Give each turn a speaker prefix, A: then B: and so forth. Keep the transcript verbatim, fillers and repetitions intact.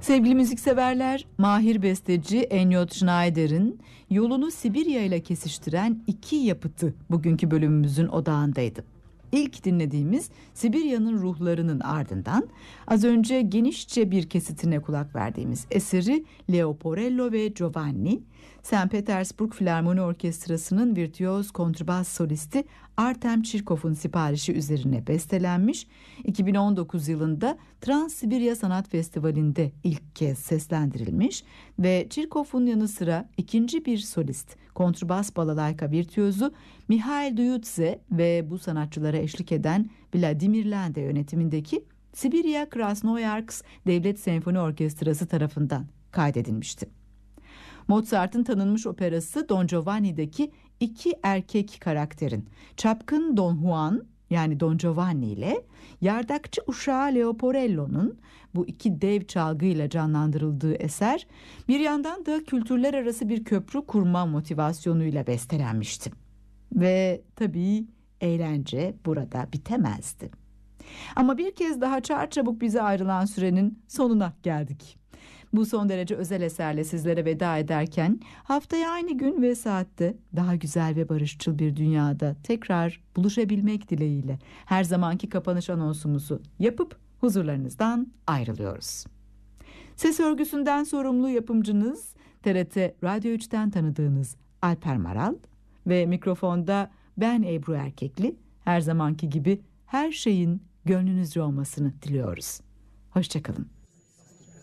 A: Sevgili müzikseverler, mahir besteci Enyot Schneider'in yolunu Sibirya ile kesiştiren iki yapıtı bugünkü bölümümüzün odağındaydı. İlk dinlediğimiz Sibirya'nın ruhlarının ardından az önce genişçe bir kesitine kulak verdiğimiz eseri Leoporello ve Giovanni, Saint Petersburg Filarmoni Orkestrası'nın virtüöz kontrbas solisti Artem Çirkov'un siparişi üzerine bestelenmiş, iki bin on dokuz yılında Trans-Sibirya Sanat Festivali'nde ilk kez seslendirilmiş ve Çirkov'un yanı sıra ikinci bir solist, kontrbas balalayka virtüözü Mihail Duyutze ve bu sanatçılara eşlik eden Vladimir Lende yönetimindeki Sibirya Krasnoyarsk Devlet Senfoni Orkestrası tarafından kaydedilmişti. Mozart'ın tanınmış operası Don Giovanni'deki iki erkek karakterin, çapkın Don Juan yani Don Giovanni ile yardakçı uşağı Leoporello'nun bu iki dev çalgıyla canlandırıldığı eser, bir yandan da kültürler arası bir köprü kurma motivasyonuyla bestelenmişti. Ve tabii eğlence burada bitemezdi. Ama bir kez daha çarçabuk bize ayrılan sürenin sonuna geldik. Bu son derece özel eserle sizlere veda ederken haftaya aynı gün ve saatte daha güzel ve barışçıl bir dünyada tekrar buluşabilmek dileğiyle her zamanki kapanış anonsumuzu yapıp huzurlarınızdan ayrılıyoruz. Ses örgüsünden sorumlu yapımcınız T R T Radyo üçten tanıdığınız Alper Maral ve mikrofonda ben Ebru Erkekli, her zamanki gibi her şeyin gönlünüzce olmasını diliyoruz. Hoşçakalın.